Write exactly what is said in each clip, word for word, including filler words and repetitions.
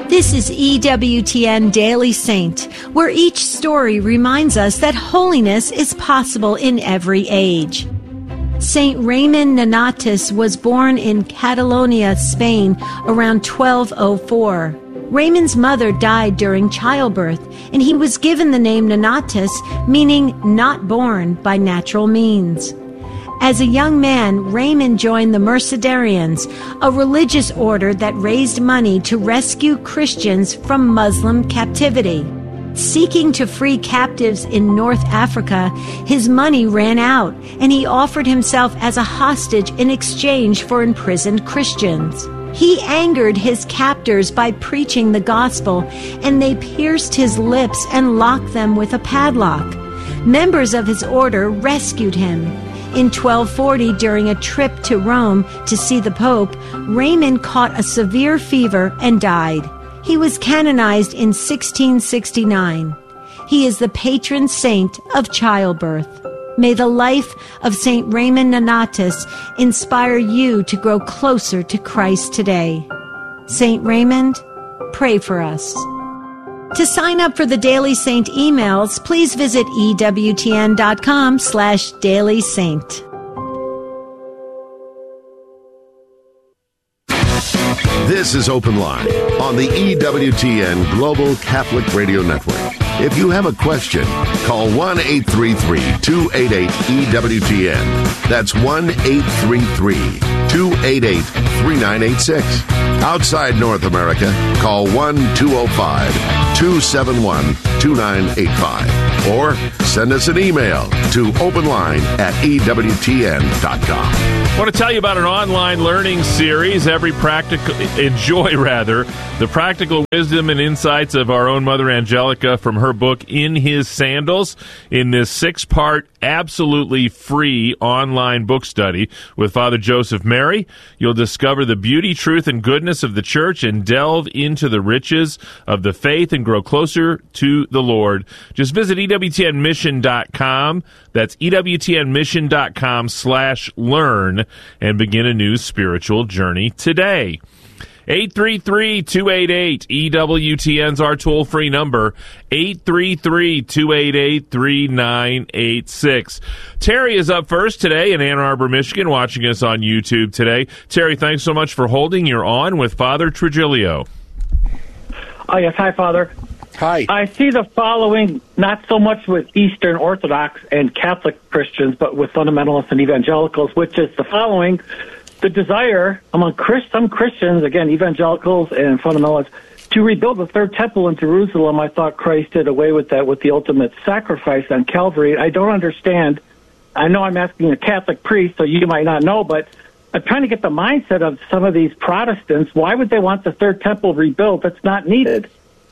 This is E W T N Daily Saint, where each story reminds us that holiness is possible in every age. Saint Raymond Nonatus was born in Catalonia, Spain, around twelve oh four. Raymond's mother died during childbirth, and he was given the name Nonatus, meaning not born by natural means. As a young man, Raymond joined the Mercedarians, a religious order that raised money to rescue Christians from Muslim captivity. Seeking to free captives in North Africa, his money ran out, and he offered himself as a hostage in exchange for imprisoned Christians. He angered his captors by preaching the gospel, and they pierced his lips and locked them with a padlock. Members of his order rescued him. In twelve forty, during a trip to Rome to see the Pope, Raymond caught a severe fever and died. He was canonized in sixteen sixty-nine. He is the patron saint of childbirth. May the life of Saint Raymond Nonatus inspire you to grow closer to Christ today. Saint Raymond, pray for us. To sign up for the Daily Saint emails, please visit ewtn.com slash Daily Saint. This is Open Line on the E W T N Global Catholic Radio Network. If you have a question, call one eight three three, two eight eight, E W T N. That's one eight three three, two eight eight, three nine eight six. Outside North America, call one two oh five, two seven one, two nine eight five. Or send us an email to openline at E W T N dot com. I want to tell you about an online learning series, every practical, enjoy rather, the practical wisdom and insights of our own Mother Angelica from her book, In His Sandals, in this six-part, absolutely free online book study with Father Joseph Mary. You'll discover the beauty, truth, and goodness of the Church and delve into the riches of the faith and grow closer to the Lord. Just visit E W T N mission dot com. That's E W T N mission dot com slash learn and begin a new spiritual journey today. eight three three, two eight eight, E W T N's our toll-free number, eight three three, two eight eight, three nine eight six. Terry is up first today in Ann Arbor, Michigan, watching us on YouTube today. Terry, thanks so much for holding. You're on with Father Trujillo. Oh, yes. Hi, Father. Hi. I see the following, not so much with Eastern Orthodox and Catholic Christians, but with fundamentalists and evangelicals, which is the following. The desire among Christ, some Christians, again, evangelicals and fundamentalists, to rebuild the third temple in Jerusalem. I thought Christ did away with that with the ultimate sacrifice on Calvary. I don't understand. I know I'm asking a Catholic priest, so you might not know, but I'm trying to get the mindset of some of these Protestants. Why would they want the third temple rebuilt? That's not needed.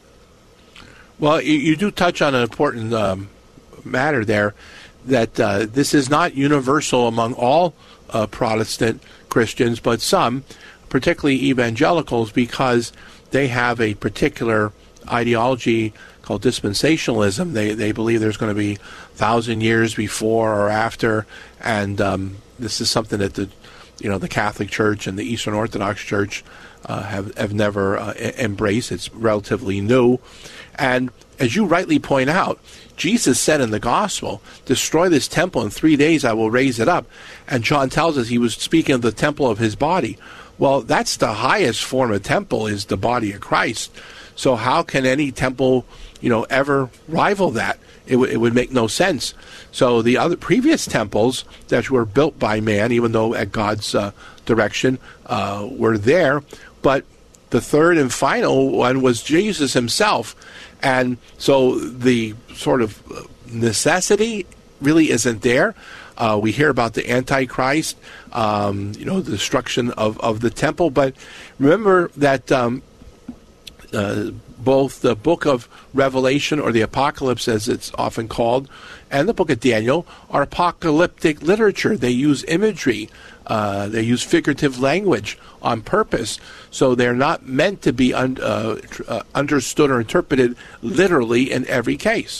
Well, you, you do touch on an important um, matter there, that uh, this is not universal among all uh, Protestant Christians, but some, particularly evangelicals, because they have a particular ideology called dispensationalism. They they believe there's going to be a thousand years before or after, and um, this is something that the you know the Catholic Church and the Eastern Orthodox Church uh, have have never uh, embraced. It's relatively new, and as you rightly point out, Jesus said in the gospel, destroy this temple, in three days I will raise it up. And John tells us he was speaking of the temple of his body. Well, that's the highest form of temple, is the body of Christ. So how can any temple, you know, ever rival that? It, w- it would make no sense. So the other previous temples that were built by man, even though at God's uh, direction, uh, were there. But the third and final one was Jesus himself. And so the sort of necessity really isn't there. Uh, we hear about the Antichrist, um, you know, the destruction of, of the temple. But remember that um, uh, both the book of Revelation, or the Apocalypse as it's often called, and the book of Daniel are apocalyptic literature. They use imagery. Uh, they use figurative language on purpose. So they're not meant to be un- uh, tr- uh, understood or interpreted literally in every case.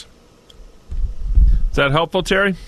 Is that helpful, Terry?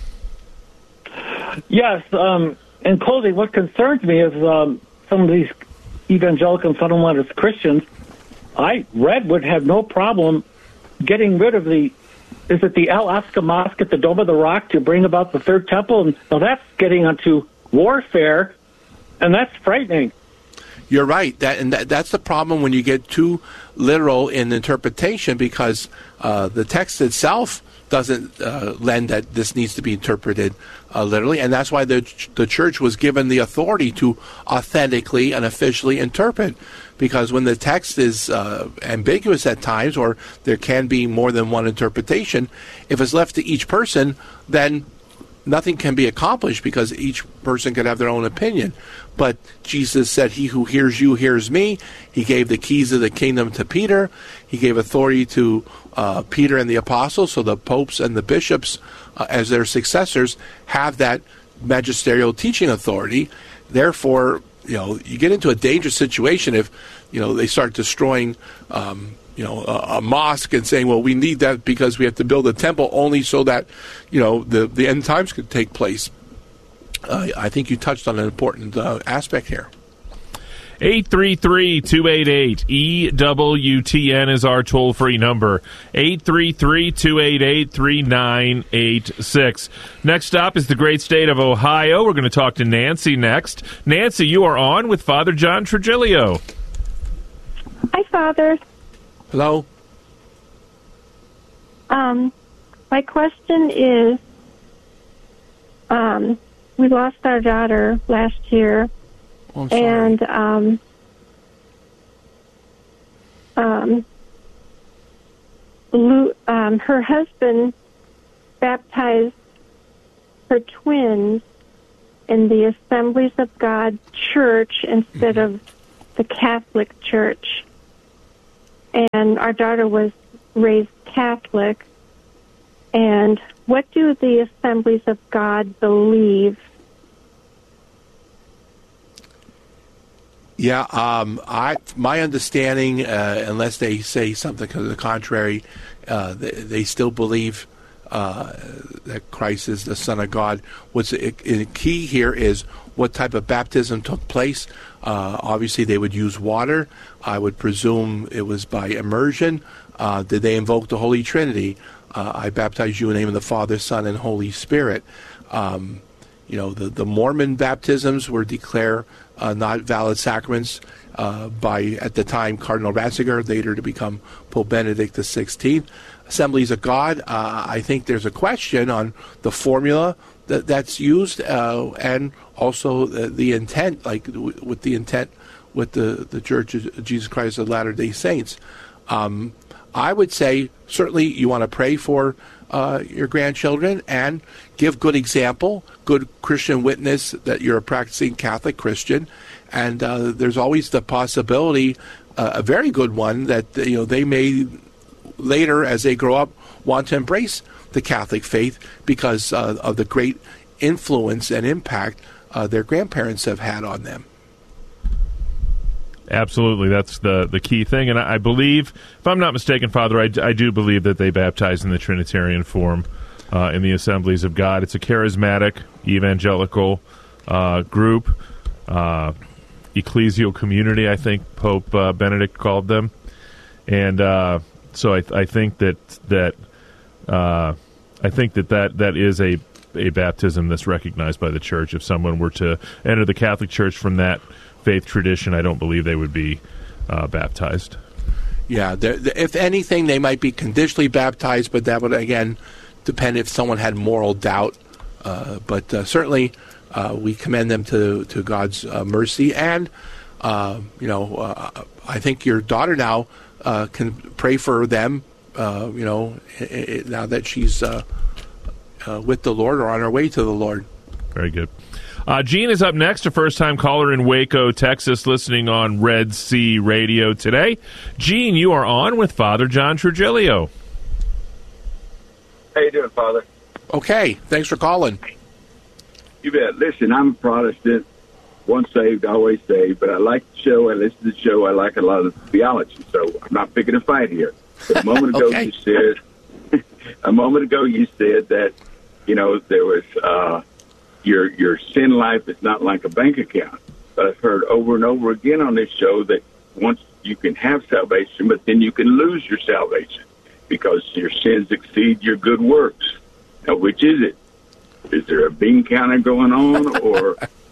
Yes. Um, in closing, what concerns me is um, some of these evangelical and fundamentalist Christians I read would have no problem getting rid of the, is it the Al-Aqsa Mosque at the Dome of the Rock to bring about the Third Temple? And now that's getting onto warfare, and that's frightening. You're right. That and that, that's the problem when you get too literal in interpretation, because uh, the text itself doesn't uh, lend that this needs to be interpreted uh, literally, and that's why the ch- the church was given the authority to authentically and officially interpret. Because when the text is uh, ambiguous at times, or there can be more than one interpretation, if it's left to each person, then nothing can be accomplished, because each person could have their own opinion. But Jesus said, "He who hears you hears me." He gave the keys of the kingdom to Peter. He gave authority to uh, Peter and the apostles, so the popes and the bishops, uh, as their successors, have that magisterial teaching authority. Therefore, you know, you get into a dangerous situation if, you know, they start destroying, um, you know, a, a mosque and saying, well, we need that because we have to build a temple only so that, you know, the, the end times could take place. Uh, I think you touched on an important uh, aspect here. eight three three, two eight eight, E W T N is our toll-free number. eight three three, two eight eight, three nine eight six. Next up is the great state of Ohio. We're going to talk to Nancy next. Nancy, you are on with Father John Trigilio. Hi, Father. Hello. Um, my question is, um, we lost our daughter last year. Oh, I'm sorry. And um, um, Lou, um, her husband baptized her twins in the Assemblies of God Church instead mm-hmm. of the Catholic Church. And our daughter was raised Catholic. And what do the Assemblies of God believe? Yeah, um, I my understanding, uh, unless they say something to the contrary, uh, they, they still believe uh, that Christ is the Son of God. What's the, the key here is what type of baptism took place. Uh, obviously, they would use water. I would presume it was by immersion. Uh, did they invoke the Holy Trinity? Uh, I baptize you in the name of the Father, Son, and Holy Spirit. Um, you know, the, the Mormon baptisms were declared uh, not valid sacraments uh, by, at the time, Cardinal Ratzinger, later to become Pope Benedict the sixteenth. Assemblies of God, uh, I think there's a question on the formula that, that's used uh, and also the, the intent, like w- with the intent with the, the Church of Jesus Christ of Latter-day Saints. Um, I would say certainly you want to pray for uh, your grandchildren and give good example, good Christian witness that you're a practicing Catholic Christian. And uh, there's always the possibility, uh, a very good one, that you know they may later, as they grow up, want to embrace the Catholic faith because uh, of the great influence and impact uh, their grandparents have had on them. Absolutely, that's the the key thing, and I, I believe, if I'm not mistaken, Father, I, I do believe that they baptize in the Trinitarian form uh, in the Assemblies of God. It's a charismatic, evangelical uh, group, uh, ecclesial community, I think Pope uh, Benedict called them, and uh, so I, I think that that uh, I think that, that that is a a baptism that's recognized by the Church. If someone were to enter the Catholic Church from that faith tradition, I don't believe they would be uh, baptized. Yeah, if anything, they might be conditionally baptized, but that would, again, depend if someone had moral doubt. Uh, but uh, certainly, uh, we commend them to, to God's uh, mercy. And, uh, you know, uh, I think your daughter now uh, can pray for them, uh, you know, it, it, now that she's uh, uh, with the Lord or on her way to the Lord. Very good. Uh, Gene is up next, a first-time caller in Waco, Texas, listening on Red Sea Radio today. Gene, you are on with Father John Trigilio. How you doing, Father? Okay, thanks for calling. You bet. Listen, I'm a Protestant, once saved, always saved, but I like the show, I listen to the show, I like a lot of the theology, so I'm not picking a fight here. But a moment ago okay. you said, a moment ago you said that, you know, there was... Uh, Your your sin life is not like a bank account. But I've heard over and over again on this show that once you can have salvation, but then you can lose your salvation because your sins exceed your good works. Now, which is it? Is there a bean counter going on, or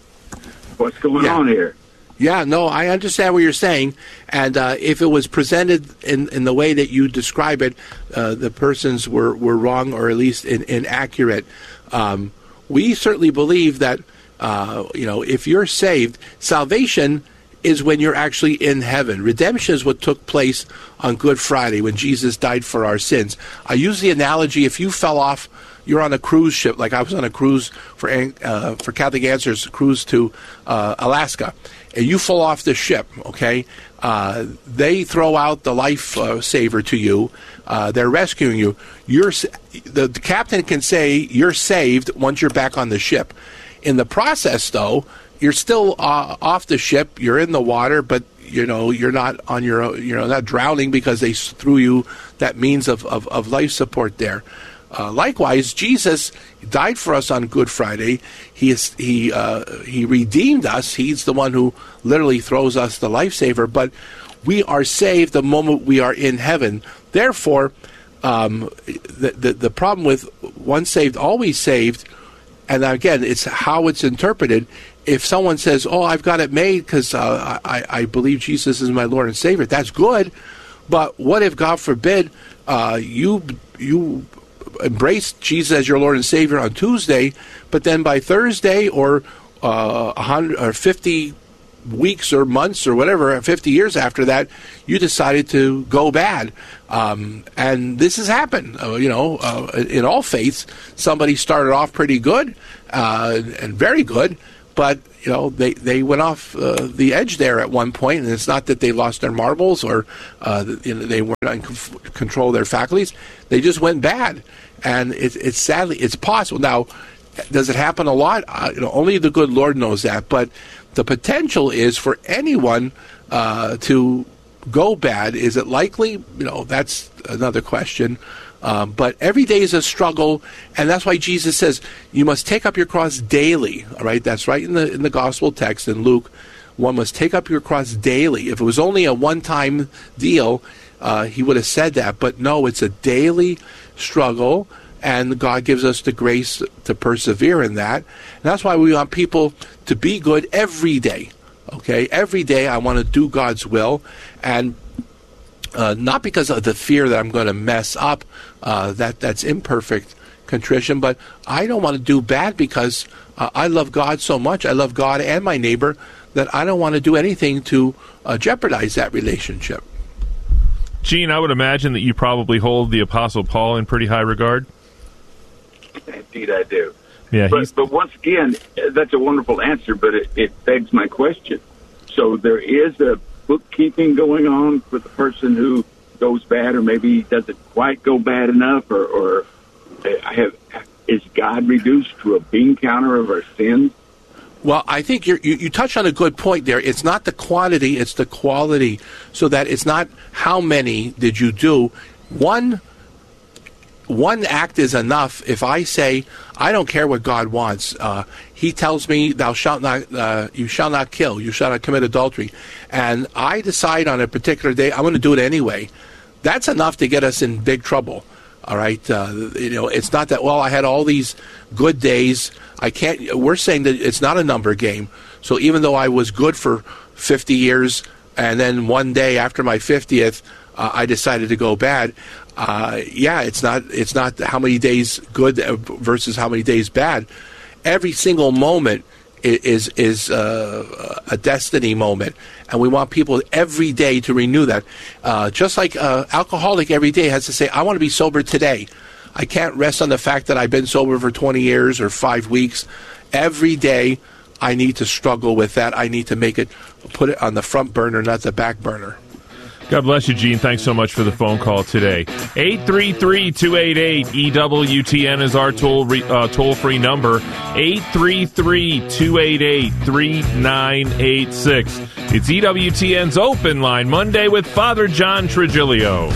what's going yeah. on here? Yeah, no, I understand what you're saying. And uh, if it was presented in, in the way that you describe it, uh, the persons were, were wrong or at least in, inaccurate. Um, we certainly believe that, uh, you know, if you're saved, salvation is when you're actually in heaven. Redemption is what took place on Good Friday when Jesus died for our sins. I use the analogy, if you fell off, you're on a cruise ship, like I was on a cruise for uh, for Catholic Answers, cruise to uh, Alaska, and you fall off the ship, okay? Uh, they throw out the life uh, saver to you. Uh, they're rescuing you. You're the, the captain can say you're saved once you're back on the ship. In the process, though, you're still uh, off the ship. You're in the water, but you know you're not on your you know not drowning because they threw you that means of, of, of life support there. Uh, likewise, Jesus died for us on Good Friday. He is, he uh, he redeemed us. He's the one who literally throws us the lifesaver. But we are saved the moment we are in heaven. Therefore, um, the, the the problem with once saved, always saved, and again, it's how it's interpreted. If someone says, "Oh, I've got it made because uh, I, I believe Jesus is my Lord and Savior," that's good. But what if, God forbid, uh, you you embrace Jesus as your Lord and Savior on Tuesday, but then by Thursday or uh, one hundred or fifty weeks or months or whatever, fifty years after that, you decided to go bad. Um, and this has happened, uh, you know, uh, in all faiths. Somebody started off pretty good uh, and very good, but you know they, they went off uh, the edge there at one point, and it's not that they lost their marbles or uh, you know, they weren't in control of their faculties. They just went bad, and it, it's sadly it's possible. Now, does it happen a lot? Uh, you know, only the good Lord knows that. But the potential is for anyone uh, to go bad. Is it likely? You know, that's another question. Um, but every day is a struggle, and that's why Jesus says you must take up your cross daily. All right, that's right in the in the gospel text in Luke. One must take up your cross daily. If it was only a one-time deal, uh, he would have said that. But no, it's a daily struggle, and God gives us the grace to persevere in that. And that's why we want people to be good every day. Okay, every day I want to do God's will, and Uh, not because of the fear that I'm going to mess up, uh, that that's imperfect contrition, but I don't want to do bad because uh, I love God so much. I love God and my neighbor that I don't want to do anything to uh, jeopardize that relationship. Gene, I would imagine that you probably hold the Apostle Paul in pretty high regard. Indeed, I do. Yeah, but, but once again, that's a wonderful answer, but it, it begs my question. So there is a bookkeeping going on for the person who goes bad, or maybe doesn't quite go bad enough, or, or I have, is God reduced to a bean counter of our sins? Well, I think you're, you you touched on a good point there. It's not the quantity, it's the quality, so that it's not how many did you do. One One act is enough. If I say, I don't care what God wants, uh, He tells me, "Thou shalt not, uh, you shall not kill, you shall not commit adultery," and I decide on a particular day I'm going to do it anyway. That's enough to get us in big trouble. All right, uh, you know, it's not that, well, I had all these good days. I can't. We're saying that it's not a number game. So even though I was good for fifty years, and then one day after my fiftieth, uh, I decided to go bad. Uh, yeah, it's not it's not how many days good versus how many days bad. Every single moment is is uh, a destiny moment, and we want people every day to renew that. Uh, just like uh, alcoholic every day has to say, "I want to be sober today." I can't rest on the fact that I've been sober for twenty years or five weeks. Every day, I need to struggle with that. I need to make it, put it on the front burner, not the back burner. God bless you, Gene. Thanks so much for the phone call today. eight three three, two eight eight, E W T N is our toll re, uh, toll-free number. eight three three, two eight eight, three nine eight six. It's E W T N's Open Line, Monday with Father John Trigilio.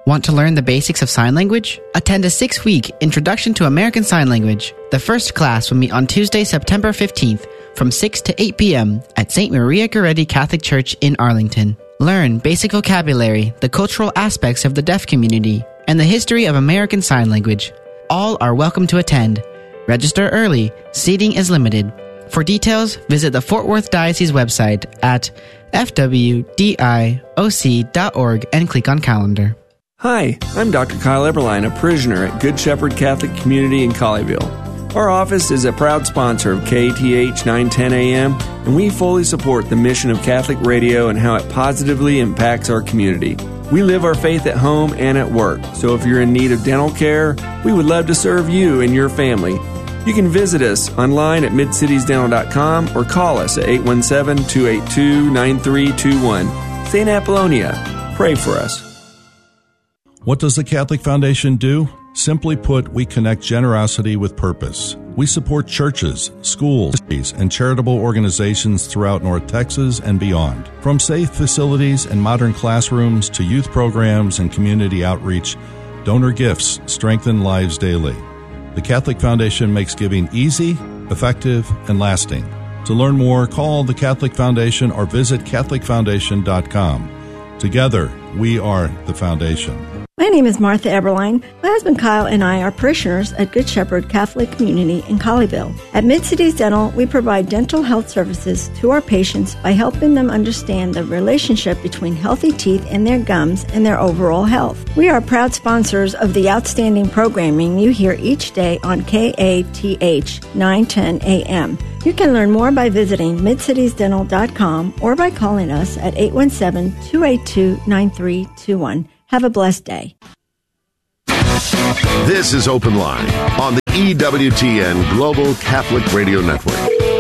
Want to learn the basics of sign language? Attend a six-week Introduction to American Sign Language. The first class will meet on Tuesday, September fifteenth from six to eight p.m. at Saint Maria Goretti Catholic Church in Arlington. Learn basic vocabulary, the cultural aspects of the deaf community, and the history of American Sign Language. All are welcome to attend. Register early. Seating is limited. For details, visit the Fort Worth Diocese website at f w d i o c dot org and click on Calendar. Hi, I'm Doctor Kyle Eberline, a parishioner at Good Shepherd Catholic Community in Colleyville. Our office is a proud sponsor of K A T H nine ten A M, and we fully support the mission of Catholic Radio and how it positively impacts our community. We live our faith at home and at work, so if you're in need of dental care, we would love to serve you and your family. You can visit us online at mid cities dental dot com or call us at eight one seven, two eight two, nine three two one. Saint Apollonia, pray for us. What does the Catholic Foundation do? Simply put, we connect generosity with purpose. We support churches, schools, and charitable organizations throughout North Texas and beyond. From safe facilities and modern classrooms to youth programs and community outreach, donor gifts strengthen lives daily. The Catholic Foundation makes giving easy, effective, and lasting. To learn more, call the Catholic Foundation or visit catholic foundation dot com. Together, we are the Foundation. My name is Martha Eberline. My husband Kyle and I are parishioners at Good Shepherd Catholic Community in Colleyville. At Mid-Cities Dental, we provide dental health services to our patients by helping them understand the relationship between healthy teeth and their gums and their overall health. We are proud sponsors of the outstanding programming you hear each day on K A T H nine ten A M. You can learn more by visiting mid cities dental dot com or by calling us at eight one seven, two eight two, nine three two one. Have a blessed day. This is Open Line on the E W T N Global Catholic Radio Network.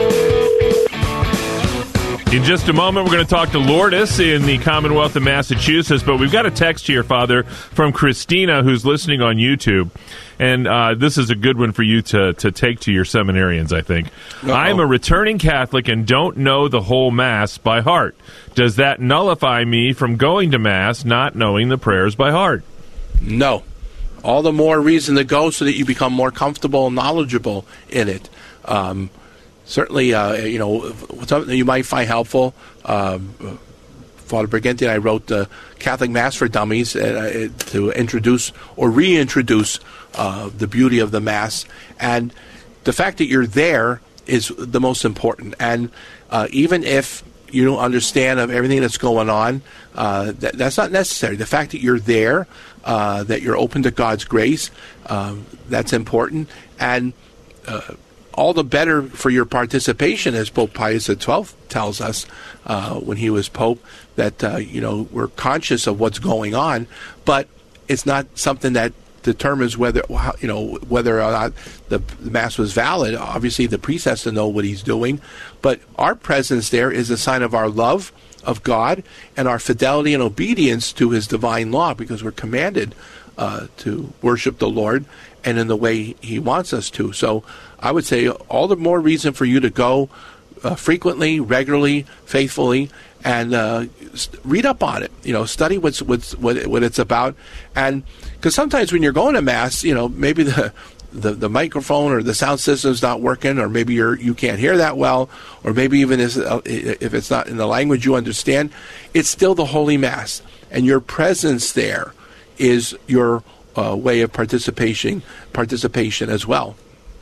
In just a moment, we're going to talk to Lourdes in the Commonwealth of Massachusetts, but we've got a text here, Father, from Christina, who's listening on YouTube. And uh, this is a good one for you to, to take to your seminarians, I think. Uh-oh. I'm a returning Catholic and don't know the whole Mass by heart. Does that nullify me from going to Mass not knowing the prayers by heart? No. All the more reason to go so that you become more comfortable and knowledgeable in it. Um, certainly, uh, you know, something that you might find helpful. Um, Father Briganti and I wrote the Catholic Mass for Dummies uh, to introduce or reintroduce uh, the beauty of the Mass. And the fact that you're there is the most important. And uh, even if you don't understand of everything that's going on, uh, that, that's not necessary. The fact that you're there, uh, that you're open to God's grace, um, that's important. And uh, all the better for your participation, as Pope Pius the twelfth tells us uh, when he was Pope, that uh, you know we're conscious of what's going on, but it's not something that determines whether you know whether or not the, the Mass was valid. Obviously, the priest has to know what he's doing, but our presence there is a sign of our love of God and our fidelity and obedience to His divine law, because we're commanded uh, to worship the Lord and in the way He wants us to. So, I would say all the more reason for you to go uh, frequently, regularly, faithfully, and uh, read up on it. You know, study what's what's what, what it's about, and because sometimes when you're going to Mass, you know, maybe the, the the microphone or the sound system's not working, or maybe you're you can't hear that well, or maybe even if, if it's not in the language you understand, it's still the Holy Mass, and your presence there is your uh, way of participation participation as well.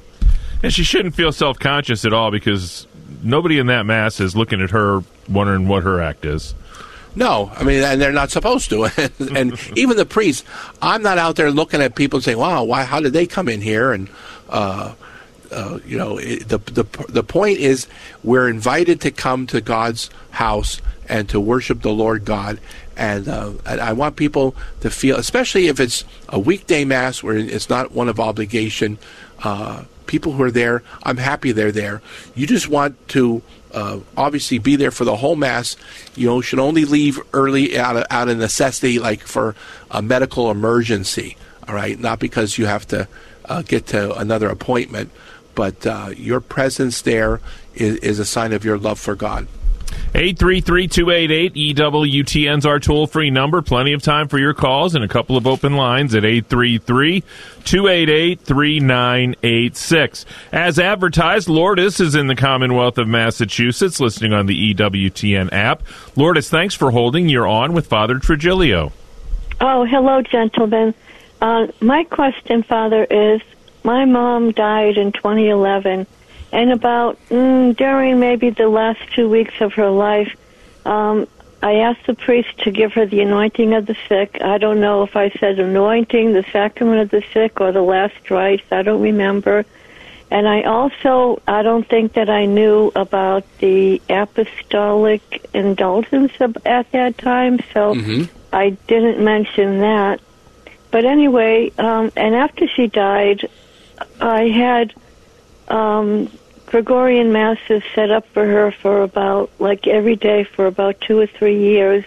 And she shouldn't feel self-conscious at all, because nobody in that Mass is looking at her wondering what her act is. No, I mean, and they're not supposed to. And even the priests, I'm not out there looking at people and saying, wow, why, how did they come in here? And, uh, uh, you know, it, the, the the point is we're invited to come to God's house and to worship the Lord God. And, uh, and I want people to feel, especially if it's a weekday Mass where it's not one of obligation, uh, people who are there, I'm happy they're there. You just want to uh, obviously be there for the whole Mass. You know, should only leave early out of, out of necessity, like for a medical emergency, all right? Not because you have to uh, get to another appointment, but uh, your presence there is, is a sign of your love for God. eight three three, two eight eight, E W T N's our toll-free number. Plenty of time for your calls and a couple of open lines at eight three three, two eight eight, three nine eight six. As advertised, Lourdes is in the Commonwealth of Massachusetts, listening on the E W T N app. Lourdes, thanks for holding. You're on with Father Trigilio. Oh, hello, gentlemen. Uh, my question, Father, is my mom died in twenty eleven. And about mm, during maybe the last two weeks of her life, um, I asked the priest to give her the anointing of the sick. I don't know if I said anointing, the sacrament of the sick, or the last rites. I don't remember. And I also, I don't think that I knew about the apostolic indulgence at that time, so mm-hmm. I didn't mention that. But anyway, um, and after she died, I had um, Gregorian Masses set up for her for about, like every day for about two or three years.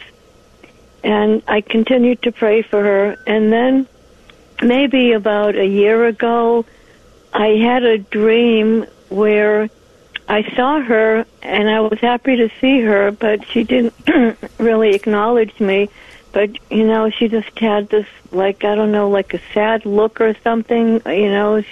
And I continued to pray for her. And then maybe about a year ago, I had a dream where I saw her and I was happy to see her, but she didn't really acknowledge me. But, you know, she just had this, like, I don't know, like a sad look or something, you know.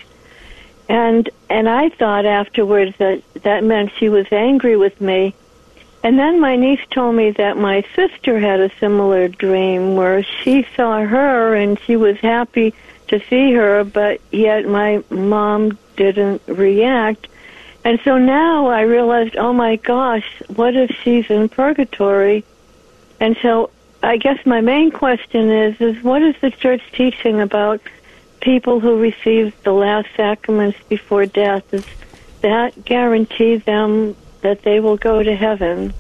And and I thought afterwards that that meant she was angry with me. And then my niece told me that my sister had a similar dream where she saw her and she was happy to see her, but yet my mom didn't react. And so now I realized, oh my gosh, what if she's in purgatory? And so I guess my main question is, is what is the church teaching about people who receive the last sacraments before death? Does that guarantee them that they will go to heaven?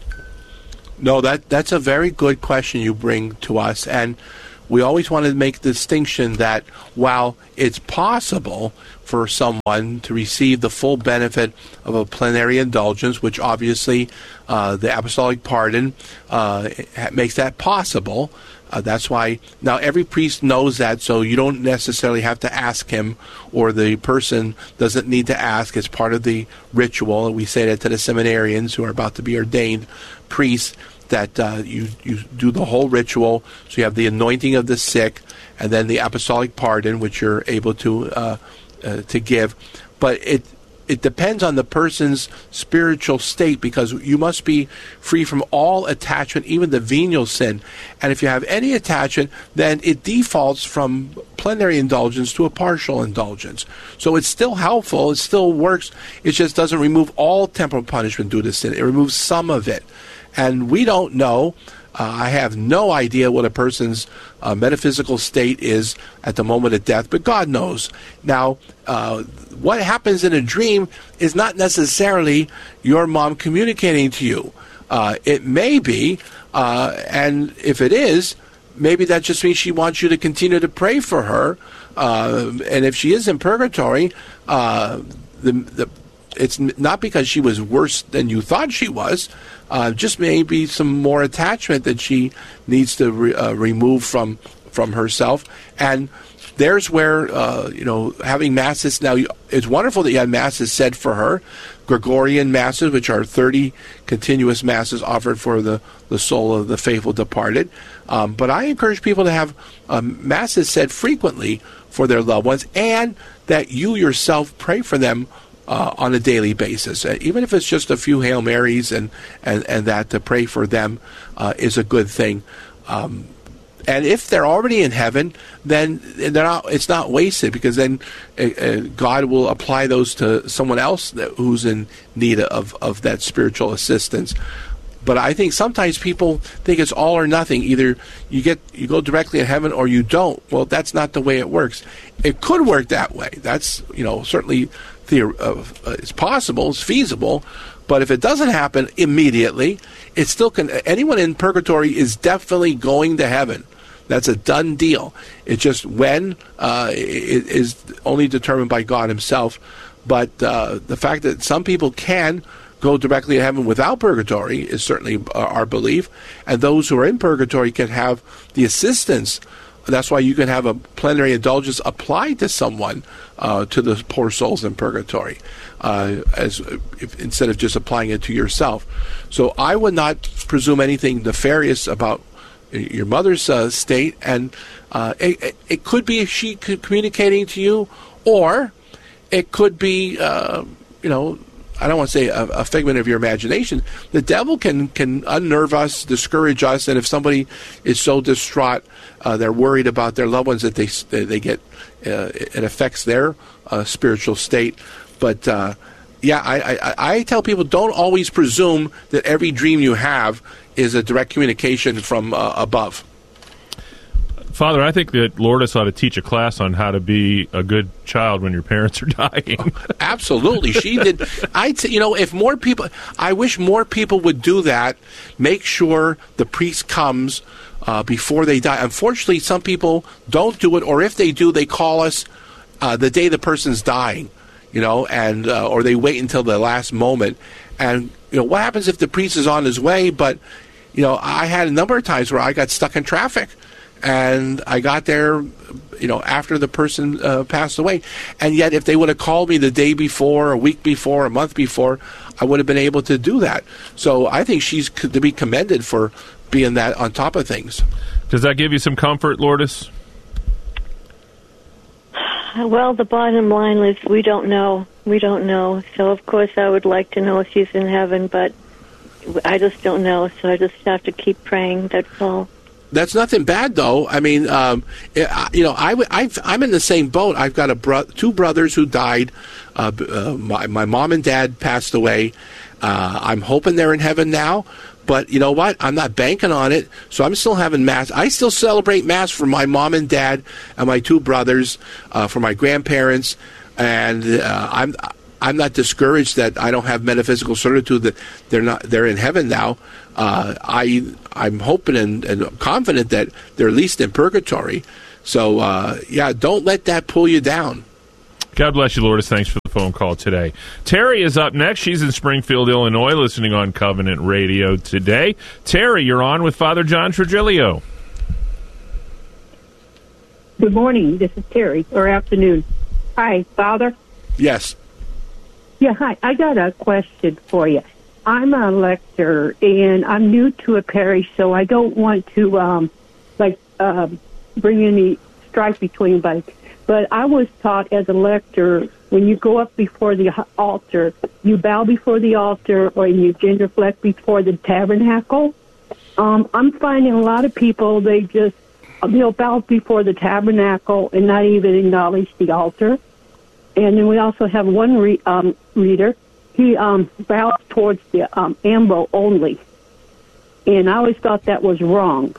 No, that that's a very good question you bring to us, and we always want to make the distinction that while it's possible for someone to receive the full benefit of a plenary indulgence, which obviously uh, the apostolic pardon uh, makes that possible. Uh, that's why now every priest knows that, so you don't necessarily have to ask him, or the person doesn't need to ask. It's part of the ritual, and we say that to the seminarians who are about to be ordained priests, that uh, you, you do the whole ritual. So you have the anointing of the sick, and then the apostolic pardon, which you're able to uh, uh, to give. But it it depends on the person's spiritual state, because you must be free from all attachment, even the venial sin. And if you have any attachment, then it defaults from plenary indulgence to a partial indulgence. So it's still helpful, it still works, it just doesn't remove all temporal punishment due to sin. It removes some of it. And we don't know. Uh, I have no idea what a person's uh, metaphysical state is at the moment of death, but God knows. Now, uh, what happens in a dream is not necessarily your mom communicating to you. Uh, it may be, uh, and if it is, maybe that just means she wants you to continue to pray for her. Uh, and if she is in purgatory, uh, the, the it's not because she was worse than you thought she was. Uh, just maybe some more attachment that she needs to re, uh, remove from from herself. And there's where, uh, you know, having masses now, it's wonderful that you had masses said for her, Gregorian masses, which are thirty continuous masses offered for the, the soul of the faithful departed. Um, but I encourage people to have um, masses said frequently for their loved ones, and that you yourself pray for them Uh, on a daily basis. Uh, even if it's just a few Hail Marys and, and, and that to pray for them uh, is a good thing. Um, and if they're already in heaven, then they're not, it's not wasted, because then uh, uh, God will apply those to someone else that, who's in need of, of that spiritual assistance. But I think sometimes people think it's all or nothing. Either you get you go directly to heaven or you don't. Well, that's not the way it works. It could work that way. That's, you know, certainly theor- uh, it's possible, it's feasible. But if it doesn't happen immediately, it still can. Anyone in purgatory is definitely going to heaven. That's a done deal. It's just when uh, it is only determined by God Himself. But uh, the fact that some people can go directly to heaven without purgatory is certainly our belief, and those who are in purgatory can have the assistance That's why you can have a plenary indulgence applied to someone, uh, to the poor souls in purgatory, uh, as if, instead of just applying it to yourself. So I would not presume anything nefarious about your mother's uh, state, and uh, it, it could be she communicating to you, or it could be, uh, you know, I don't want to say a, a figment of your imagination. The devil can, can unnerve us, discourage us, and if somebody is so distraught, uh, they're worried about their loved ones that they they get, uh, it affects their uh, spiritual state. But uh, yeah, I, I, I tell people, don't always presume that every dream you have is a direct communication from uh, above. Father, I think that Lourdes ought to teach a class on how to be a good child when your parents are dying. Oh, absolutely. She did. I, you know, if more people, I wish more people would do that. Make sure the priest comes uh, before they die. Unfortunately, some people don't do it, or if they do, they call us uh, the day the person's dying, you know, and uh, or they wait until the last moment. And, you know, what happens if the priest is on his way? But, you know, I had a number of times where I got stuck in traffic. And I got there, you know, after the person uh, passed away. And yet, if they would have called me the day before, a week before, a month before, I would have been able to do that. So I think she's to be commended for being that on top of things. Does that give you some comfort, Lourdes? Well, the bottom line is we don't know. We don't know. So, of course, I would like to know if she's in heaven, but I just don't know. So I just have to keep praying. That's all. That's nothing bad, though. I mean, um, you know, I, I've, I'm in the same boat. I've got a bro- two brothers who died. Uh, uh, my, my mom and dad passed away. Uh, I'm hoping they're in heaven now. But you know what? I'm not banking on it. So I'm still having Mass. I still celebrate Mass for my mom and dad and my two brothers, uh, for my grandparents. And uh, I'm... I'm not discouraged that I don't have metaphysical certitude that they're not they're in heaven now. Uh, I I'm hoping and, and confident that they're at least in purgatory. So uh, yeah, don't let that pull you down. God bless you, Lourdes. Thanks for the phone call today. Terry is up next. She's in Springfield, Illinois, listening on Covenant Radio today. Terry, you're on with Father John Trigilio. Good morning. This is Terry, or afternoon. Hi, Father. Yes. Yeah, hi. I got a question for you. I'm a lector, and I'm new to a parish, so I don't want to, um, like, uh, bring any strife between us. But I was taught as a lector, when you go up before the altar, you bow before the altar, or you genuflect before the tabernacle. Um, I'm finding a lot of people, they just, they'll bow before the tabernacle and not even acknowledge the altar. And then we also have one re- um, reader. He um, bows towards the um, ambo only. And I always thought that was wrong.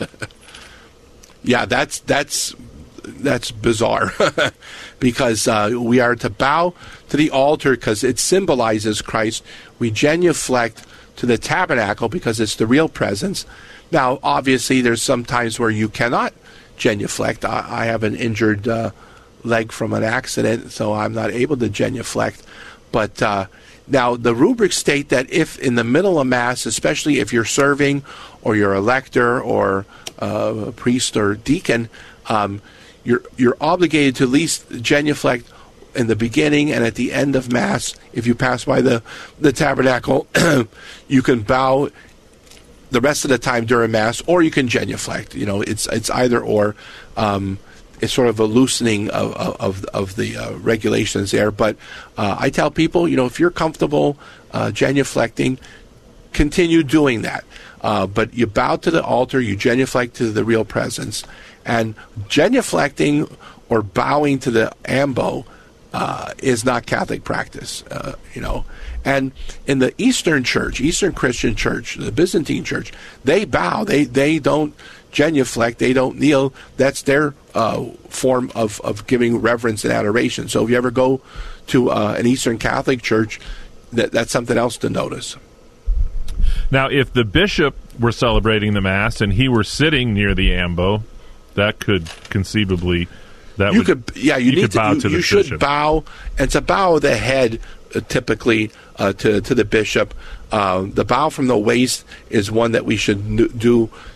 Yeah, that's that's that's bizarre. Because uh, we are to bow to the altar because it symbolizes Christ. We genuflect to the tabernacle because it's the real presence. Now, obviously, there's some times where you cannot genuflect. I, I have an injured Uh, leg from an accident, so I'm not able to genuflect. But uh, now the rubrics state that if in the middle of Mass, especially if you're serving or you're a lector or uh, a priest or deacon, um, you're you're obligated to at least genuflect in the beginning and at the end of Mass. If you pass by the, the tabernacle, you can bow the rest of the time during Mass, or you can genuflect. You know, it's it's either or. Um, It's sort of a loosening of of, of the uh, regulations there. But uh, I tell people, you know, if you're comfortable uh, genuflecting, continue doing that. Uh, but you bow to the altar, you genuflect to the real presence. And genuflecting or bowing to the ambo uh, is not Catholic practice, uh, you know. And in the Eastern Church, Eastern Christian Church, the Byzantine Church, they bow. They they don't genuflect. They don't kneel. That's their uh, form of, of giving reverence and adoration. So if you ever go to uh, an Eastern Catholic church, that that's something else to notice. Now, if the bishop were celebrating the Mass and he were sitting near the ambo, that could conceivably... That you would, could, yeah, you, you need could to, bow you, to the you should bishop. bow, and to bow the head uh, typically uh, to to the bishop. Uh, the bow from the waist is one that we should n- do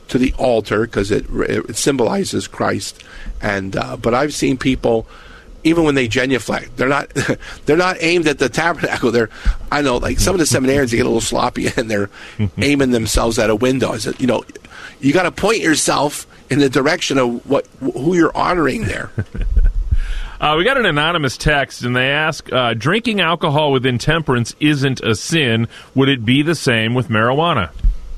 to the altar because it, it symbolizes Christ. And uh, but I've seen people, even when they genuflect, they're not they're not aimed at the tabernacle. They're, I know, like some of the seminarians, they get a little sloppy and they're aiming themselves at a window. I said, you know, you got to point yourself in the direction of what who you're honoring there. Uh, we got an anonymous text, and they ask, uh, drinking alcohol with intemperance isn't a sin. Would it be the same with marijuana?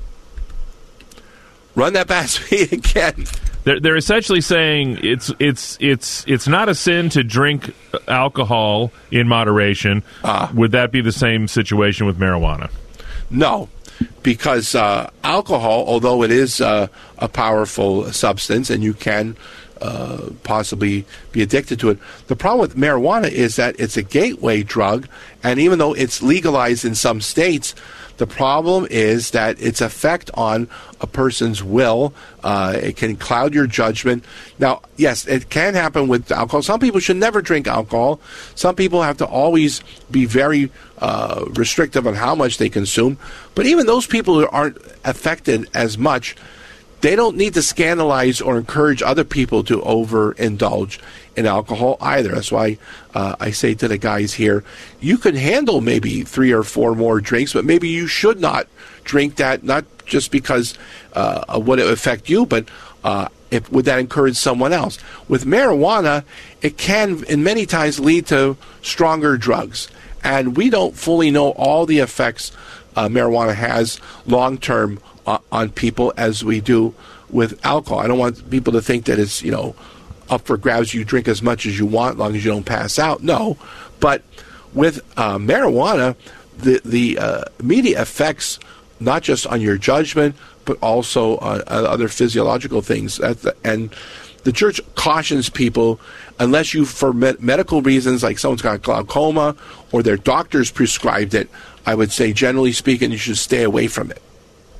Run that past me again. They're, they're essentially saying it's it's it's it's not a sin to drink alcohol in moderation. Uh, Would that be the same situation with marijuana? No, because uh, alcohol, although it is uh, a powerful substance, and you can Uh, possibly be addicted to it. The problem with marijuana is that it's a gateway drug, and even though it's legalized in some states, the problem is that its effect on a person's will, uh, it can cloud your judgment. Now, yes, it can happen with alcohol. Some people should never drink alcohol. Some people have to always be very uh, restrictive on how much they consume. But even those people who aren't affected as much, they don't need to scandalize or encourage other people to overindulge in alcohol either. That's why uh, I say to the guys here, you can handle maybe three or four more drinks, but maybe you should not drink that, not just because uh, of what it would affect you, but uh, if, would that encourage someone else? With marijuana, it can, in many times, lead to stronger drugs. And we don't fully know all the effects uh, marijuana has long-term on people as we do with alcohol. I don't want people to think that it's, you know, up for grabs. You drink as much as you want, as long as you don't pass out. No, but with uh, marijuana, the the uh, immediate effects, not just on your judgment, but also on, on other physiological things. And the church cautions people, unless you, for med- medical reasons, like someone's got glaucoma or their doctors prescribed it, I would say, generally speaking, you should stay away from it.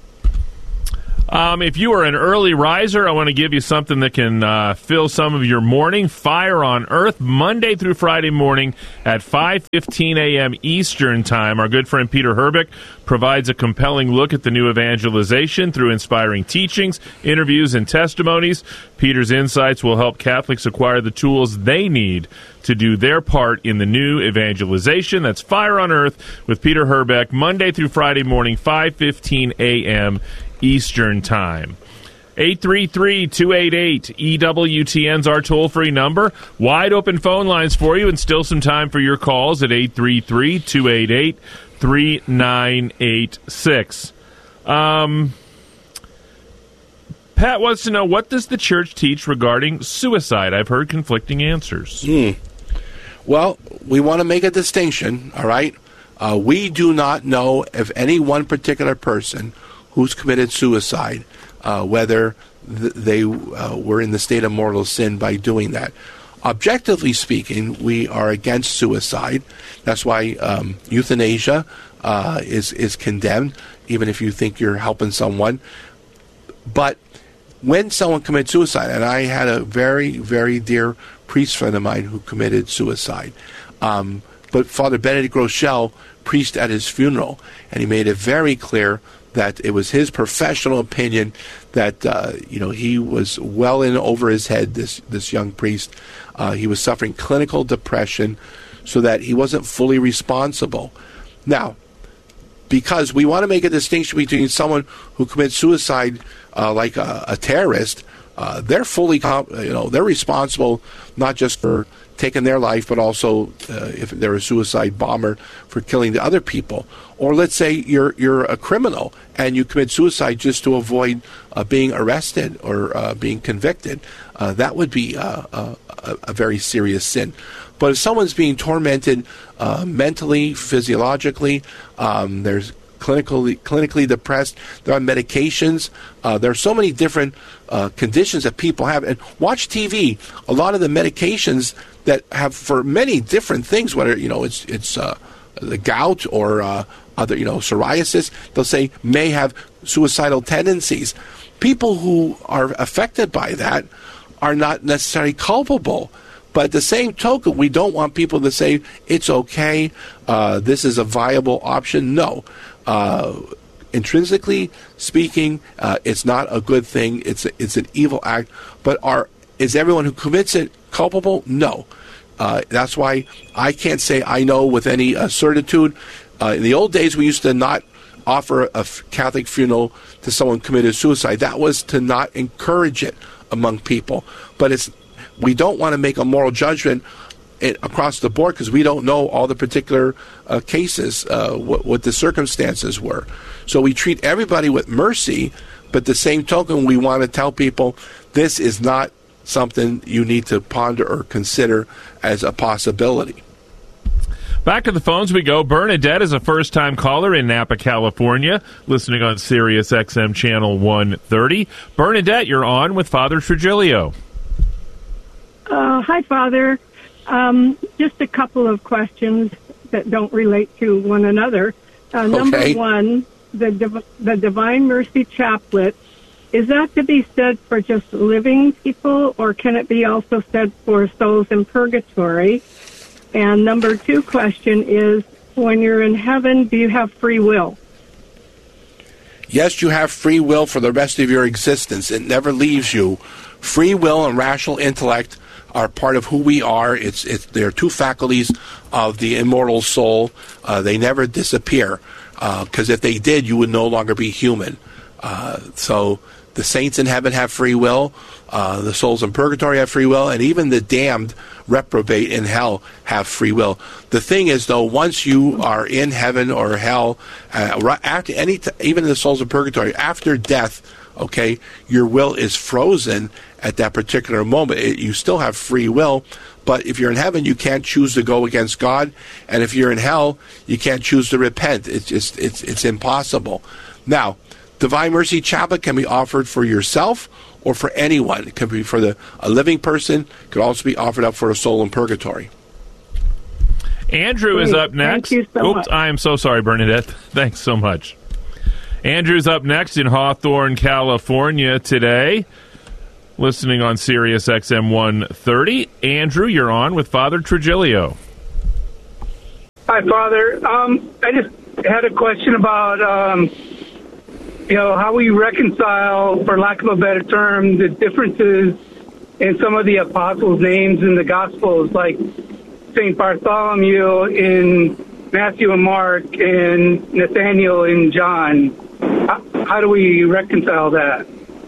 Um, if you are an early riser, I want to give you something that can uh, fill some of your morning. Fire on Earth, Monday through Friday morning at five fifteen a.m. Eastern Time. Our good friend Peter Herbeck provides a compelling look at the new evangelization through inspiring teachings, interviews, and testimonies. Peter's insights will help Catholics acquire the tools they need to do their part in the new evangelization. That's Fire on Earth with Peter Herbeck, Monday through Friday morning, five fifteen a.m. Eastern Time. eight three three, two eight eight, E W T N's our toll-free number. Wide open phone lines for you, and still some time for your calls at eight three three, two eight eight, three nine eight six. Um, Pat wants to know, what does the church teach regarding suicide? I've heard conflicting answers. Hmm. Well, we want to make a distinction, all right? Uh, we do not know if any one particular person who's committed suicide, uh, whether th- they uh, were in the state of mortal sin by doing that. Objectively speaking, we are against suicide. That's why um, euthanasia uh, is is condemned, even if you think you're helping someone. But when someone commits suicide, and I had a very, very dear priest friend of mine who committed suicide, um, but Father Benedict Rochelle preached at his funeral, and he made it very clear that it was his professional opinion that uh, you know he was well in over his head. This this young priest, uh, he was suffering clinical depression, so that he wasn't fully responsible. Now, because we want to make a distinction between someone who commits suicide, uh, like a, a terrorist, uh, they're fully comp- you know they're responsible not just for taking their life, but also uh, if they're a suicide bomber, for killing the other people. Or let's say you're you're a criminal and you commit suicide just to avoid uh, being arrested or uh, being convicted. Uh, that would be uh, a, a very serious sin. But if someone's being tormented uh, mentally, physiologically, um, there's clinically clinically depressed, they're on medications, uh, there are so many different uh, conditions that people have. And watch T V. A lot of the medications that have for many different things, whether you know it's it's uh, the gout or uh, other you know psoriasis, they'll say may have suicidal tendencies. People who are affected by that are not necessarily culpable. But at the same token, we don't want people to say, it's okay, uh, this is a viable option. No. Uh, intrinsically speaking, uh, it's not a good thing. It's a, it's an evil act. But are is everyone who commits it culpable? No. Uh, that's why I can't say I know with any uh, certitude. Uh, in the old days, we used to not offer a f- Catholic funeral to someone who committed suicide. That was to not encourage it among people. But it's we don't want to make a moral judgment it, across the board because we don't know all the particular uh, cases, uh, what, what the circumstances were. So we treat everybody with mercy, but the same token, we want to tell people this is not something you need to ponder or consider as a possibility. Back to the phones we go. Bernadette is a first-time caller in Napa, California, listening on Sirius X M Channel one thirty. Bernadette, you're on with Father Trigilio. Uh, hi, Father. Um, just a couple of questions that don't relate to one another. Uh, number okay. one, the Div- the Divine Mercy Chaplet, is that to be said for just living people, or can it be also said for souls in purgatory? And number two question is, when you're in heaven, do you have free will? Yes, you have free will for the rest of your existence. It never leaves you. Free will and rational intellect are part of who we are. It's, it's they're two faculties of the immortal soul. Uh, they never disappear, because uh, if they did, you would no longer be human. Uh, so the saints in heaven have free will. Uh, the souls in purgatory have free will, and even the damned reprobate in hell have free will. The thing is, though, once you are in heaven or hell, uh, after any, t- even the souls in purgatory, after death, okay, your will is frozen at that particular moment. It, you still have free will, but if you're in heaven, you can't choose to go against God, and if you're in hell, you can't choose to repent. It's just it's it's impossible. Now, Divine Mercy Chaplet can be offered for yourself or for anyone. It can be for the a living person. It could also be offered up for a soul in purgatory. Andrew Great. is up next. Thank you so Oops, much. I am so sorry, Bernadette. Thanks so much. Andrew's up next in Hawthorne, California today, listening on Sirius X M one thirty. Andrew, you're on with Father Trigilio. Hi, Father. Um, I just had a question about... Um, You know, how we reconcile, for lack of a better term, the differences in some of the apostles' names in the Gospels, like Saint Bartholomew in Matthew and Mark and Nathaniel in John. How, how do we reconcile that?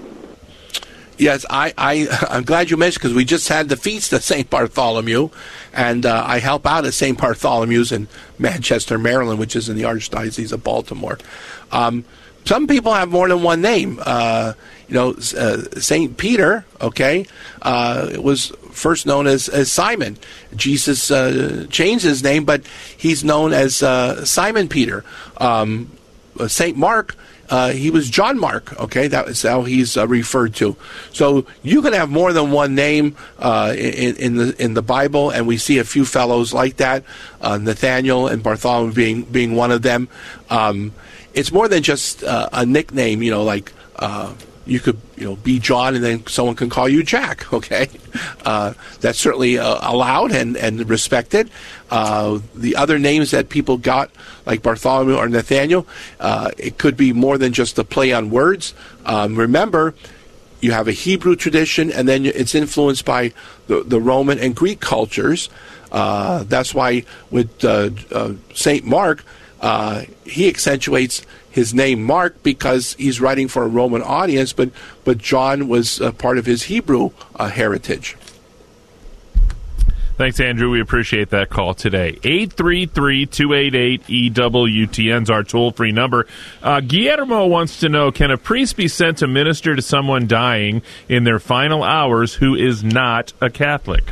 Yes, I, I, I'm glad you mentioned, because we just had the feast of Saint Bartholomew, and uh, I help out at Saint Bartholomew's in Manchester, Maryland, which is in the Archdiocese of Baltimore. Um, Some people have more than one name. Uh, you know, uh, Saint Peter, okay, uh, was first known as, as Simon. Jesus uh, changed his name, but he's known as uh, Simon Peter. Um, Saint Mark, uh, he was John Mark, okay, that is how he's uh, referred to. So you can have more than one name uh, in, in the in the Bible, and we see a few fellows like that, uh, Nathaniel and Bartholomew being being one of them. Um, It's more than just uh, a nickname, you know, like uh, you could, you know, be John and then someone can call you Jack, okay? Uh, that's certainly uh, allowed and, and respected. Uh, the other names that people got, like Bartholomew or Nathaniel, uh, it could be more than just a play on words. Um, remember, you have a Hebrew tradition, and then it's influenced by the, the Roman and Greek cultures. Uh, that's why with uh, uh, Saint Mark, Uh, he accentuates his name Mark because he's writing for a Roman audience, but, but John was uh, part of his Hebrew uh, heritage. Thanks, Andrew. We appreciate that call today. eight three three, two eight eight, E W T N is our toll-free number. Uh, Guillermo wants to know, can a priest be sent to minister to someone dying in their final hours who is not a Catholic?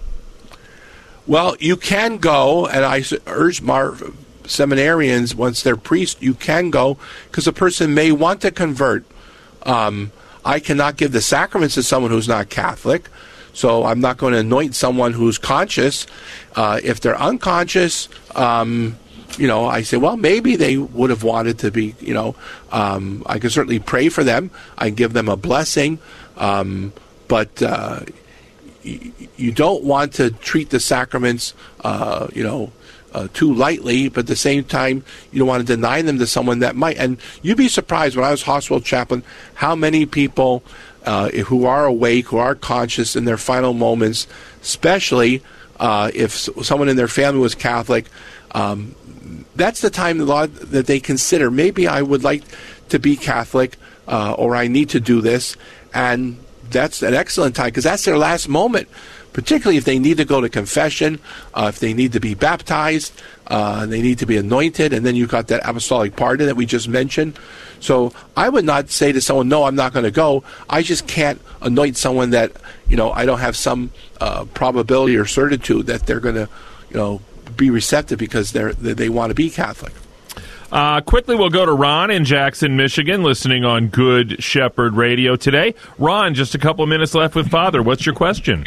Well, you can go, and I urge Mar... seminarians, once they're priests, you can go, because a person may want to convert. Um, I cannot give the sacraments to someone who's not Catholic, so I'm not going to anoint someone who's conscious. Uh, if they're unconscious, um, you know, I say, well, maybe they would have wanted to be, you know, um, I can certainly pray for them. I give them a blessing, um, but uh, y- you don't want to treat the sacraments, uh, you know, uh, too lightly, but at the same time, you don't want to deny them to someone that might. And you'd be surprised, when I was hospital chaplain, how many people uh, who are awake, who are conscious in their final moments, especially uh, if someone in their family was Catholic, um, that's the time the law that they consider, maybe I would like to be Catholic, uh, or I need to do this. And that's an excellent time, because that's their last moment, particularly if they need to go to confession, uh, if they need to be baptized, uh, they need to be anointed, and then you've got that apostolic pardon that we just mentioned. So I would not say to someone, no, I'm not going to go. I just can't anoint someone that, you know, I don't have some uh, probability or certitude that they're going to, you know, be receptive because they're they want to be Catholic. Uh, quickly, we'll go to Ron in Jackson, Michigan, listening on Good Shepherd Radio today. Ron, just a couple of minutes left with Father. What's your question?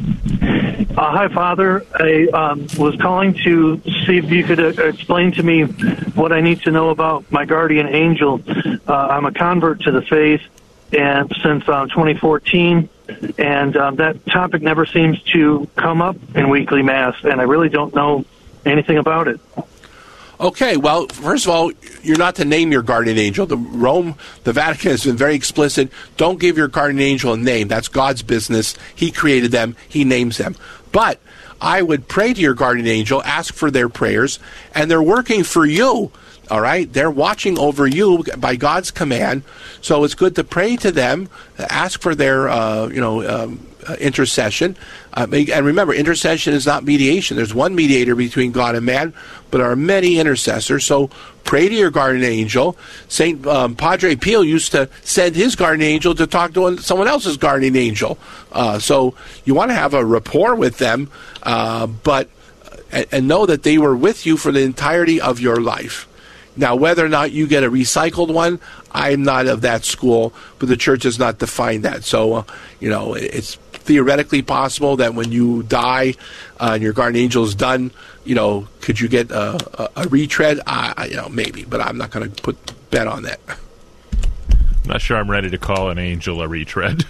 Uh, hi, Father. I um, was calling to see if you could uh, explain to me what I need to know about my guardian angel. Uh, I'm a convert to the faith, and since uh, twenty fourteen, and um, that topic never seems to come up in weekly Mass, and I really don't know anything about it. Okay, well, first of all, you're not to name your guardian angel. The Rome, the Vatican has been very explicit. Don't give your guardian angel a name. That's God's business. He created them. He names them. But I would pray to your guardian angel, ask for their prayers, and they're working for you. All right? They're watching over you by God's command. So it's good to pray to them, ask for their, uh, you know, um, uh, intercession. Uh, and remember, intercession is not mediation. There's one mediator between God and man, but there are many intercessors. So pray to your guardian angel. Saint um, Padre Pio used to send his guardian angel to talk to someone else's guardian angel. Uh, so you want to have a rapport with them, uh, but and, and know that they were with you for the entirety of your life. Now, whether or not you get a recycled one, I'm not of that school, but the Church has not defined that. So, uh, you know, it's theoretically possible that when you die uh, and your guardian angel is done, you know, could you get a, a, a retread? Uh, you know, maybe, but I'm not going to put bet on that. I'm not sure I'm ready to call an angel a retread.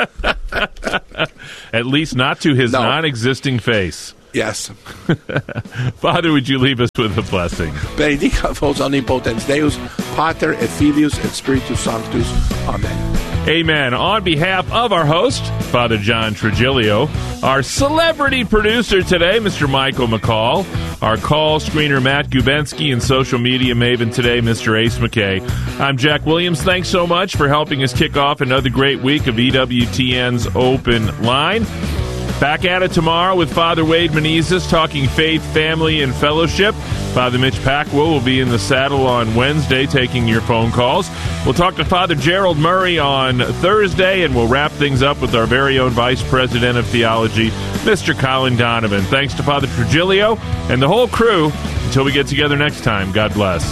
At least not to his no. non-existing face. Yes. Father, would you leave us with a blessing? Benedicat vos omnipotens Deus, Pater et Filius et Spiritus Sanctus. Amen. Amen. On behalf of our host, Father John Trigilio, our celebrity producer today, Mister Michael McCall, our call screener, Matt Gubensky, and social media maven today, Mister Ace McKay. I'm Jack Williams. Thanks so much for helping us kick off another great week of E W T N's Open Line. Back at it tomorrow with Father Wade Menezes talking faith, family, and fellowship. Father Mitch Packwell will be in the saddle on Wednesday taking your phone calls. We'll talk to Father Gerald Murray on Thursday, and we'll wrap things up with our very own Vice President of Theology, Mister Colin Donovan. Thanks to Father Trigilio and the whole crew. Until we get together next time, God bless.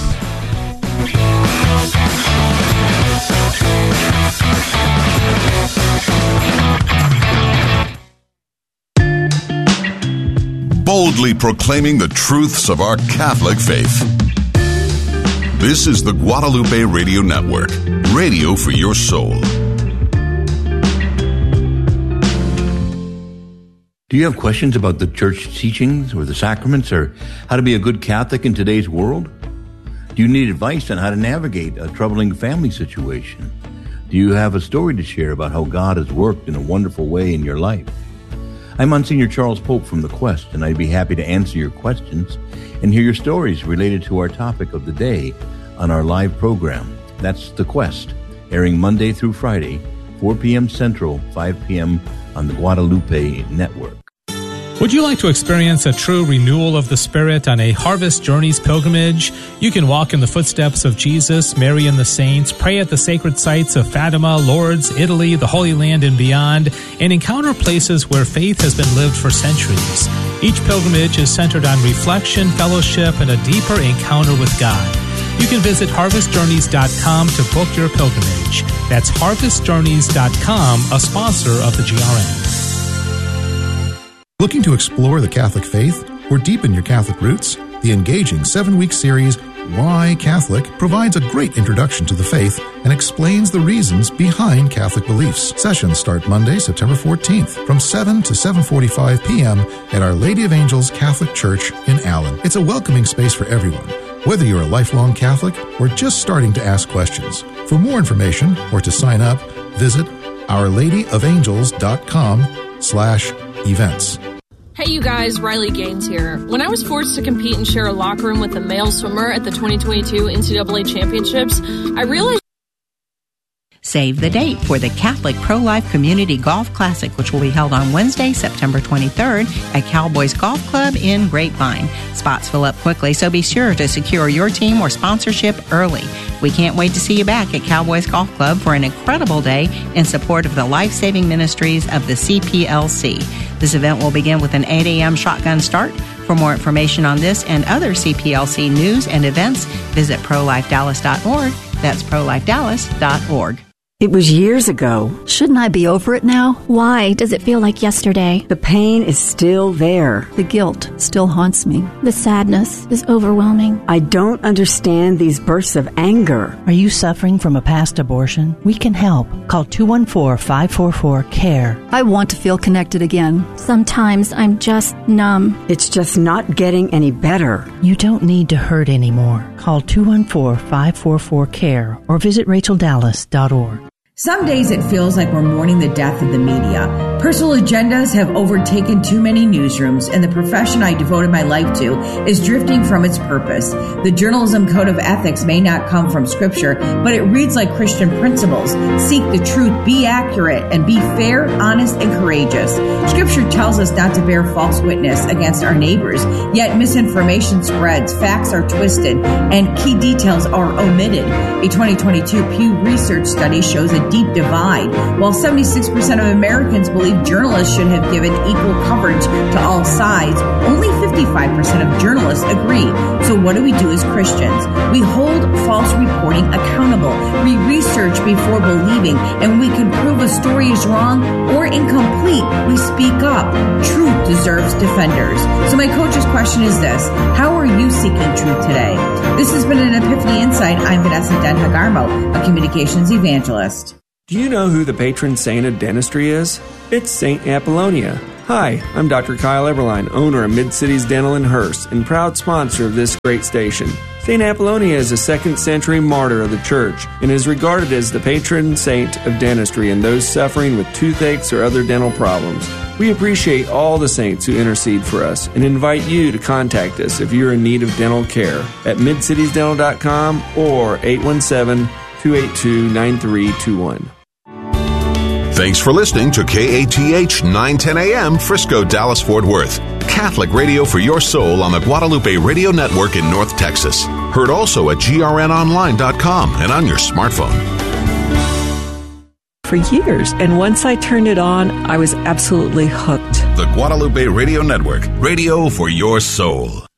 Boldly proclaiming the truths of our Catholic faith. This is the Guadalupe Radio Network, radio for your soul. Do you have questions about the church teachings or the sacraments or how to be a good Catholic in today's world? Do you need advice on how to navigate a troubling family situation? Do you have a story to share about how God has worked in a wonderful way in your life? I'm Monsignor Charles Pope from The Quest, and I'd be happy to answer your questions and hear your stories related to our topic of the day on our live program. That's The Quest, airing Monday through Friday, four p.m. Central, five p.m. on the Guadalupe Network. Would you like to experience a true renewal of the Spirit on a Harvest Journeys pilgrimage? You can walk in the footsteps of Jesus, Mary, and the saints, pray at the sacred sites of Fatima, Lourdes, Italy, the Holy Land, and beyond, and encounter places where faith has been lived for centuries. Each pilgrimage is centered on reflection, fellowship, and a deeper encounter with God. You can visit harvest journeys dot com to book your pilgrimage. That's harvest journeys dot com, a sponsor of the G R N. Looking to explore the Catholic faith or deepen your Catholic roots? The engaging seven-week series, Why Catholic provides a great introduction to the faith and explains the reasons behind Catholic beliefs. Sessions start Monday, September fourteenth from seven to seven forty-five p.m. at Our Lady of Angels Catholic Church in Allen. It's a welcoming space for everyone, whether you're a lifelong Catholic or just starting to ask questions. For more information or to sign up, visit ourladyofangels.com slash events. Hey you guys, Riley Gaines here. When I was forced to compete and share a locker room with a male swimmer at the twenty twenty-two N C double A Championships, I realized... Save the date for the Catholic Pro-Life Community Golf Classic, which will be held on Wednesday, September twenty-third at Cowboys Golf Club in Grapevine. Spots fill up quickly, so be sure to secure your team or sponsorship early. We can't wait to see you back at Cowboys Golf Club for an incredible day in support of the life-saving ministries of the C P L C. This event will begin with an eight a.m. shotgun start. For more information on this and other C P L C news and events, visit pro life dallas dot org. That's pro life dallas dot org. It was years ago. Shouldn't I be over it now? Why does it feel like yesterday? The pain is still there. The guilt still haunts me. The sadness is overwhelming. I don't understand these bursts of anger. Are you suffering from a past abortion? We can help. Call two one four, five four four, C A R E. I want to feel connected again. Sometimes I'm just numb. It's just not getting any better. You don't need to hurt anymore. Call two one four, five four four, C A R E or visit rachel dallas dot org. Some days it feels like we're mourning the death of the media. Personal agendas have overtaken too many newsrooms, and the profession I devoted my life to is drifting from its purpose. The journalism code of ethics may not come from Scripture, but it reads like Christian principles. Seek the truth, be accurate, and be fair, honest, and courageous. Scripture tells us not to bear false witness against our neighbors, yet misinformation spreads, facts are twisted, and key details are omitted. A twenty twenty-two Pew Research study shows a deep divide. While seventy-six percent of Americans believe journalists should have given equal coverage to all sides, only fifty-five percent of journalists agree. So what do we do as Christians? We hold false reporting accountable. We research before believing, and when we can prove a story is wrong or incomplete, we speak up. Truth deserves defenders. So my coach's question is this: how are you seeking truth today? This has been an Epiphany Insight. I'm Vanessa Den Hagarmo, a communications evangelist. Do you know who the patron saint of dentistry is? It's Saint Apollonia. Hi, I'm Doctor Kyle Eberline, owner of Mid-Cities Dental in Hearst and proud sponsor of this great station. Saint Apollonia is a second century martyr of the church and is regarded as the patron saint of dentistry and those suffering with toothaches or other dental problems. We appreciate all the saints who intercede for us and invite you to contact us if you're in need of dental care at mid cities dental dot com or eight one seven, two eight two, nine three two one. Thanks for listening to K A T H nine ten A M Frisco, Dallas, Fort Worth. Catholic radio for your soul on the Guadalupe Radio Network in North Texas. Heard also at G R N online dot com and on your smartphone. For years, and once I turned it on, I was absolutely hooked. The Guadalupe Radio Network, radio for your soul.